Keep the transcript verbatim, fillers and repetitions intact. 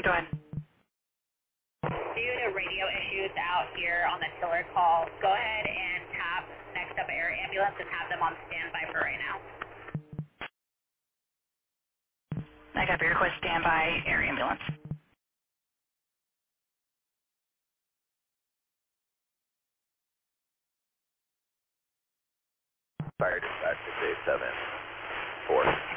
Go ahead. Due to radio issues out here on the killer call, go ahead and tap next up air ambulance and have them on standby for right now. I got your request, standby air ambulance. Fire dispatch six eight seven four.